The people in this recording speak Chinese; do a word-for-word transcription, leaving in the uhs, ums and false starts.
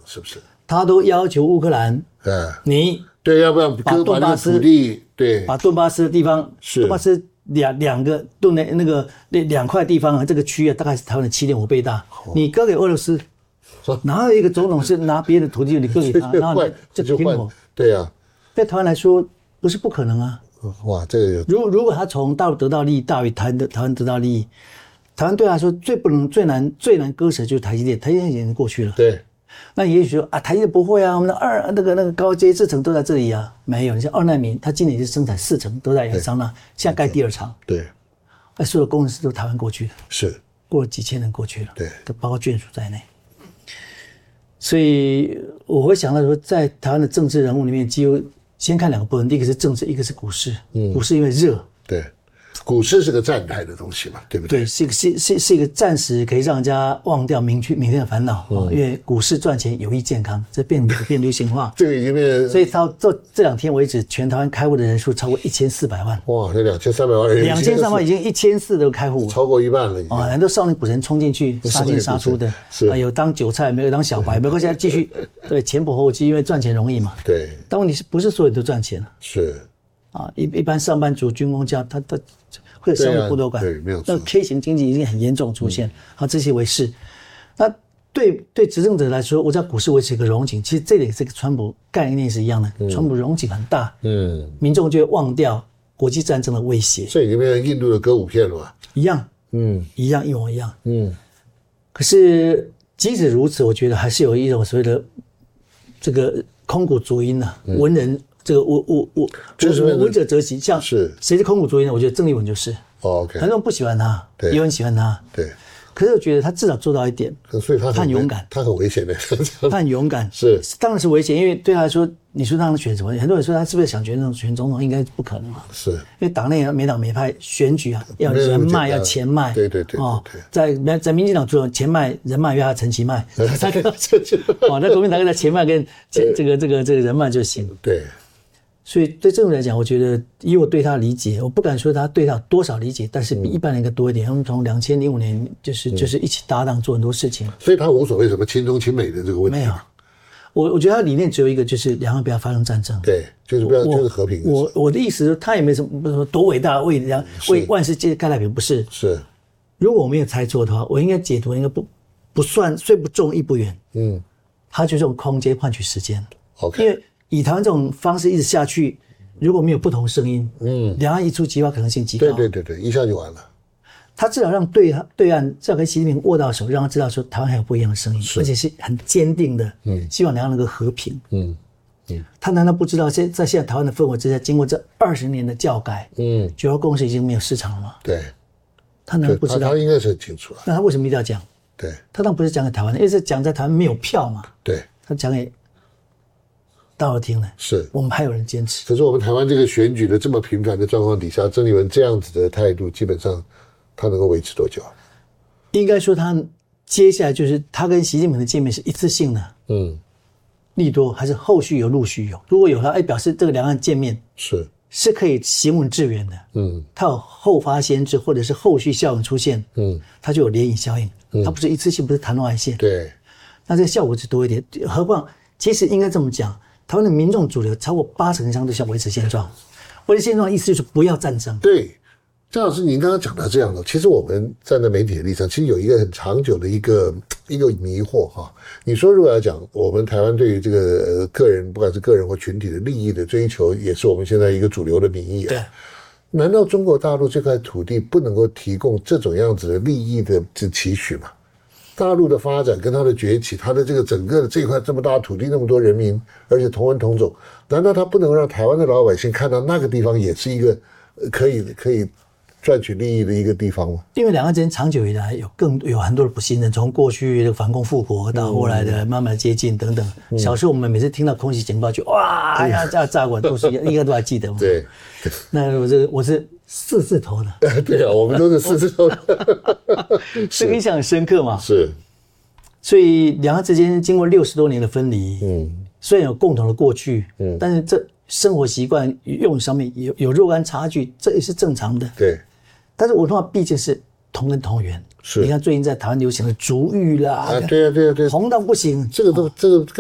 是不是？ 他都要求乌克兰， 嗯， 你对，要不然把顿巴斯土地，对， 把顿巴斯的地方， 是顿巴斯两两个顿的那个那两块地方啊，这个区域啊，大概是台湾的七点五倍大。哦、你割给俄罗斯，哪有一个总统是拿别人的土地你割给他，然后就停火？ 对啊， 对台湾来说不是不可能啊。 哇，这个有如如果他从大陆得到利益大于台湾的台湾得到利益，台湾对他来说最不能最难最难割舍就是台积电，台积电已经过去了。 对。 那也许说啊，台积电不会啊，我们的二那个那个高阶制程都在这里啊，没有。你像二奈米，它今年就生产四成都在亚利桑那，现在盖第二厂。 对， 那所有工程师都台湾过去的， 是过了几千人过去了， 对， 包括眷属在内。所以我会想到说，在台湾的政治人物里面，几乎先看两个部分，第一个是政治，一个是股市。嗯，股市因为热， 对。股市是个站台的东西嘛，对不对？ 对，是一个是是是一个暂时可以让人家忘掉明天明天的烦恼、嗯、因为股市赚钱有益健康，这变变流行化。 这个已经变， 所以到这这两天为止，全台湾开户的人数超过一千四百万。 哇，这两千三百万人， 两千三百万已经一千四都开户， 超过一半了。 啊，很多少年股神冲进去，杀进杀出的，是啊，有当韭菜，没有当小白，没关系，继续对前仆后继，因为赚钱容易嘛。 对， 但问题是不是所有人都赚钱了？ 是啊，一一般上班族、军工家，他他。会有相互剥夺感， 对，没有错。 那 K 型经济已经很严重出现，嗯、好，这些为是。那对对执政者来说，我知道股市维持一个荣景，其实这也是跟川普概念是一样的。嗯、川普荣景很大，嗯，民众就会忘掉国际战争的威胁。 这已经变成印度的歌舞片了吧？ 一样，嗯，一样一模一样，嗯。可是即使如此，我觉得还是有一种所谓的这个空谷足音啊，嗯、文人。这个我我我就是闻者择其，像是谁是空谷足音呢？我觉得郑丽文就是。 哦 OK， 很多人不喜欢他，也有人喜欢他。 对。 可是我觉得他至少做到一点， 所以他很勇敢， 他很危险的。 他很勇敢， 是当然是危险，因为对他来说，你说让他选什么？很多人说他是不是想选那种选总统，应该不可能啊。 是，因为党内每党每派选举啊，要人脉，要钱脉。 对对对。 哦，在在民进党除了钱脉、人脉，要他陈其迈。三个，哦，那国民党在钱脉跟这个这个这个人脉就行。 对。 所以对这种来讲，我觉得以我对他理解，我不敢说他对他有多少理解，但是比一般人更多一点。他们从两千零五年就是就是一起搭档做很多事情， 所以他无所谓什么亲中亲美的这个问题。 没有，我我觉得他理念只有一个，就是两岸不要发生战争。 对，就是不要就是和平。 我我的意思是，他也没什么不是说多伟大，为两为万世界开太平，不是。 是， 如果我没有猜错的话，我应该解读应该不不算虽不重亦不远。嗯，他就是用空间换取时间。 OK， 因为以台湾这种方式一直下去，如果没有不同声音，嗯，两岸一触即发可能性极高。 对对对对，一下就完了。 他至少让对对岸至少跟习近平握到手，让他知道说台湾还有不一样的声音，而且是很坚定的，嗯，希望两岸能够和平。嗯嗯，他难道不知道现在现在台湾的氛围之下，经过这二十年的教改，嗯，九二共识已经没有市场了吗？ 对， 他难道不知道？ 他应该是很清楚啊。 那他为什么一定要讲？ 对， 他当然不是讲给台湾的，因为是讲在台湾没有票嘛。 对， 他讲给大陆听了， 是我们还有人坚持。 可是我们台湾这个选举的这么频繁的状况底下，郑丽文这样子的态度，基本上他能够维持多久啊？ 应该说他接下来就是他跟习近平的见面是一次性的，嗯，利多还是后续有陆续有？如果有他，哎，表示这个两岸见面是是可以行稳致远的，嗯，他有后发先至或者是后续效应出现，嗯，他就有涟漪效应，嗯，他不是一次性，不是昙花外现， 对， 那这个效果就多一点。何况其实应该这么讲。台湾的民众主流超过八成以上都想维持现状，维持现状的意思就是不要战争。 对，张老师，您刚刚讲到这样的，其实我们站在媒体的立场，其实有一个很长久的一个一个迷惑哈。你说如果要讲我们台湾对于这个个人，不管是个人或群体的利益的追求，也是我们现在一个主流的民意啊。对。难道中国大陆这块土地不能够提供这种样子的利益的这期许吗？大陆的发展跟它的崛起，它的这个整个的这块这么大的土地，那么多人民，而且同文同种，难道它不能让台湾的老百姓看到那个地方也是一个可以可以赚取利益的一个地方吗？因为两岸之间长久以来有更有很多的不信任，从过去的反共复国到后来的慢慢接近等等。嗯、小时候我们每次听到空袭警报就哇呀炸炸过，都是应该都还记得嘛。 对， 那我这我是四字头的。 对啊，我们都是四字头的， 这个印象很深刻嘛。 是， 所以两岸之间经过六十多年的分离，嗯，虽然有共同的过去，嗯，但是这生活习惯用语上面有有若干差距，这也是正常的。 对， 但是文化毕竟是同根同源。是，你看最近在台湾流行的族语啦， 啊，对啊，对啊，对啊， 红到不行， 这个都这个。